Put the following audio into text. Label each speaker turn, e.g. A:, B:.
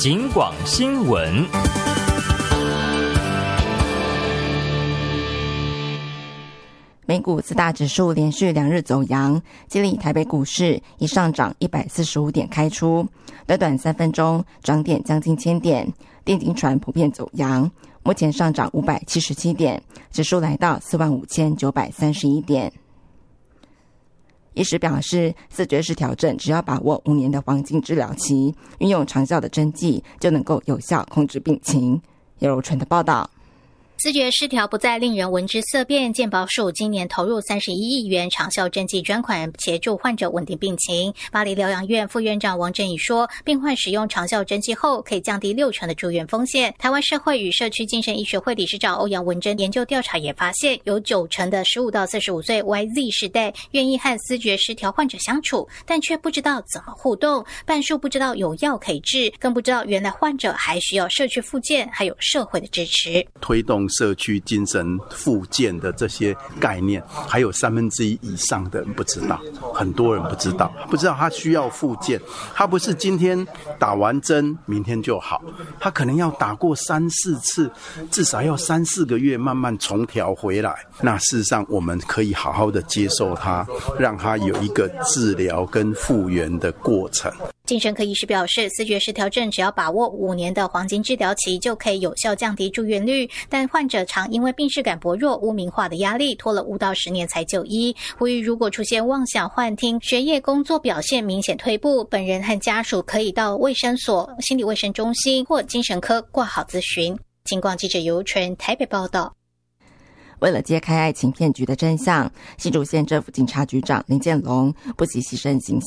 A: 警广新闻。
B: 美股四大指数连续2日走阳，激励台北股市以上涨145点开出，短短3分钟涨点将近1000点，电金传普遍走阳，目前上涨577点，指数来到45931点。医师表示，视觉式调整只要把握5年的黄金治疗期，运用长效的针剂，就能够有效控制病情。叶柔纯的报道。
C: 思觉失调不再令人闻之色变，健保署今年投入31亿元长效针剂专款，协助患者稳定病情。巴黎疗养院副院长王振宇说，病患使用长效针剂后，可以降低60%的住院风险。台湾社会与社区精神医学会理事长欧阳文珍研究调查也发现，有90%的15到45岁 YZ 世代愿意和思觉失调患者相处，但却不知道怎么互动，半数不知道有药可以治，更不知道原来患者还需要社区复健，还有社会的支持。
D: 推动社区精神复健的这些概念，还有1/3以上的人不知道，很多人不知道他需要复健，他不是今天打完针明天就好，他可能要打过3-4次，至少要3-4个月慢慢重调回来。那事实上我们可以好好的接受他，让他有一个治疗跟复原的过程。
C: 精神科医师表示，思觉失调症只要把握5年的黄金治疗期，就可以有效降低住院率，但患者常因为病识感薄弱、污名化的压力，拖了5到10年才就医。呼吁如果出现妄想、幻听、学业、工作表现明显退步，本人和家属可以到卫生所、心理卫生中心或精神科挂号咨询。警广记者尤纯台北报道。
B: 为了揭开爱情骗局的真相，新竹县政府警察局长林建龙不惜牺牲形象